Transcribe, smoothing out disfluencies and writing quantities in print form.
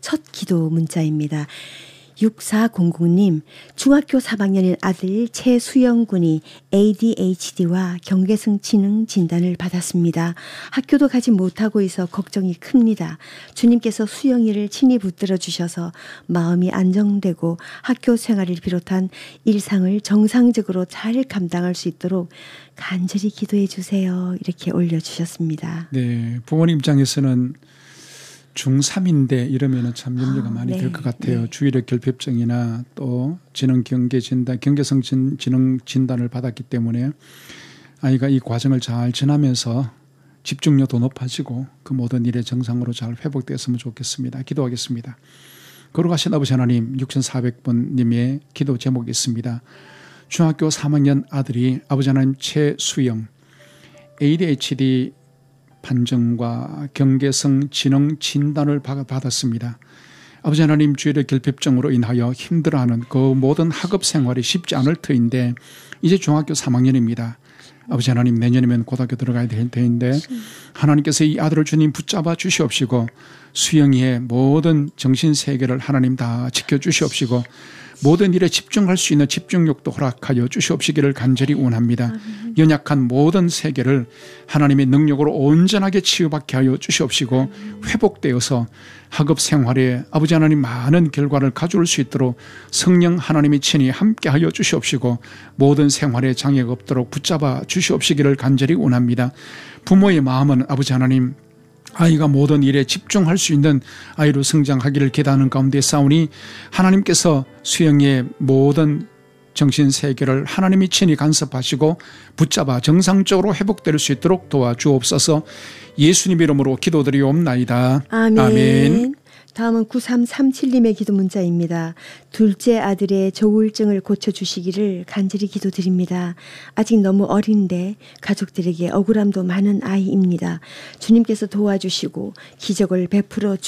첫 기도 문자입니다. 6400님, 중학교 3학년인 아들 최수영 군이 ADHD와 경계성 지능 진단을 받았습니다. 학교도 가지 못하고 있어 걱정이 큽니다. 주님께서 수영이를 친히 붙들어 주셔서 마음이 안정되고 학교 생활을 비롯한 일상을 정상적으로 잘 감당할 수 있도록 간절히 기도해 주세요. 이렇게 올려주셨습니다. 네, 부모님 입장에서는 중3인데 이러면 참 염려가 많이 될 것 같아요. 네. 주의력 결핍증이나 또 지능 경계 진단, 경계성 지능 진단을 받았기 때문에 아이가 이 과정을 잘 지나면서 집중력도 높아지고 그 모든 일에 정상으로 잘 회복되었으면 좋겠습니다. 기도하겠습니다. 거룩하신 아버지 하나님, 6400번님의 기도 제목이 있습니다. 중학교 3학년 아들이 아버지 하나님 최수영 ADHD 판정과 경계성 지능 진단을 받았습니다. 아버지 하나님, 주의력 결핍증으로 인하여 힘들어하는 그 모든 학업 생활이 쉽지 않을 터인데 이제 중학교 3학년입니다. 아버지 하나님, 내년이면 고등학교 들어가야 될 터인데 하나님께서 이 아들을 주님 붙잡아 주시옵시고 수영이의 모든 정신세계를 하나님 다 지켜주시옵시고 모든 일에 집중할 수 있는 집중력도 허락하여 주시옵시기를 간절히 원합니다. 연약한 모든 세계를 하나님의 능력으로 온전하게 치유받게 하여 주시옵시고 회복되어서 학업 생활에 아버지 하나님 많은 결과를 가져올 수 있도록 성령 하나님이 친히 함께하여 주시옵시고 모든 생활에 장애가 없도록 붙잡아 주시옵시기를 간절히 원합니다. 부모의 마음은 아버지 하나님, 아이가 모든 일에 집중할 수 있는 아이로 성장하기를 기대하는 가운데 싸우니 하나님께서 수영의 모든 정신세계를 하나님이 친히 간섭하시고 붙잡아 정상적으로 회복될 수 있도록 도와주옵소서. 예수님 이름으로 기도드리옵나이다. 아멘. 다음은 9337님의 기도 문자입니다. 둘째 아들의 조울증을 고쳐주시기를 간절히 기도드립니다. 아직 너무 어린데 가족들에게 억울함도 많은 아이입니다. 주님께서 도와주시고 기적을 베풀어